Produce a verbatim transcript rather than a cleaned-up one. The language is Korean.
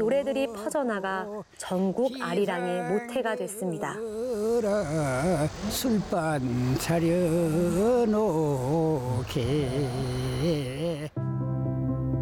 노래들이 퍼져나가 전국 아리랑의 모태가 됐습니다. 술반 차려놓게